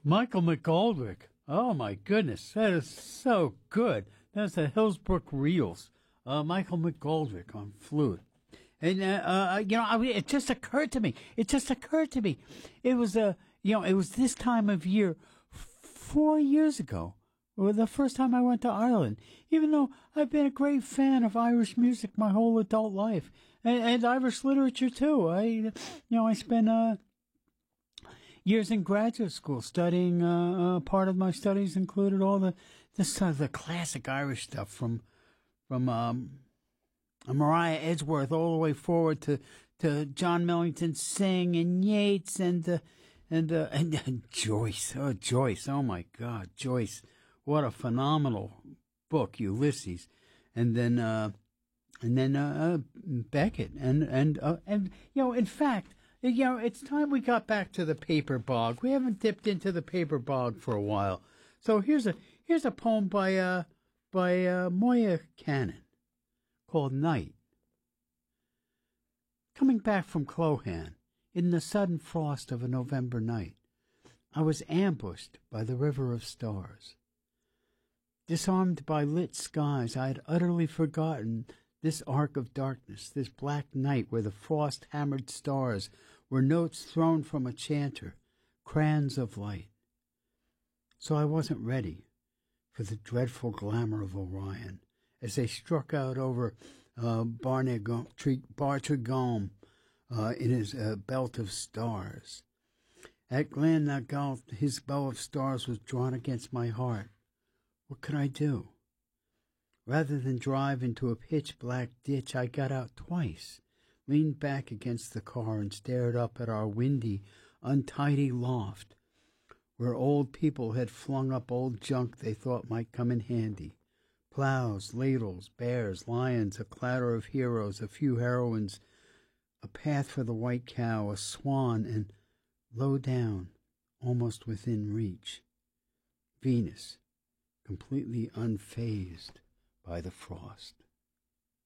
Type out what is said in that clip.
Michael McGoldrick. Oh my goodness, that is so good. That's the Hillsbrook Reels. Michael McGoldrick on flute. And, it just occurred to me. It was, it was this time of year 4 years ago. Well, the first time I went to Ireland, even though I've been a great fan of Irish music my whole adult life, and Irish literature too. I spent years in graduate school studying. Part of my studies included all the classic Irish stuff from Mariah Edgeworth all the way forward to John Millington Synge and Yeats and Joyce. Oh, Joyce! Oh my God, Joyce! What a phenomenal book, Ulysses, and then Beckett, and in fact, it's time we got back to the paper bog. We haven't dipped into the paper bog for a while. So here's a poem by Moya Cannon called Night. Coming back from Clohan in the sudden frost of a November night, I was ambushed by the river of stars. Disarmed by lit skies, I had utterly forgotten this arc of darkness, this black night where the frost-hammered stars were notes thrown from a chanter, crayons of light. So I wasn't ready for the dreadful glamour of Orion as they struck out over Bartrigom in his belt of stars. At Glen Nagal, his bow of stars was drawn against my heart. What could I do? Rather than drive into a pitch-black ditch, I got out twice, leaned back against the car, and stared up at our windy, untidy loft, where old people had flung up old junk they thought might come in handy. Plows, ladles, bears, lions, a clatter of heroes, a few heroines, a path for the white cow, a swan, and low down, almost within reach, Venus, completely unfazed by the frost.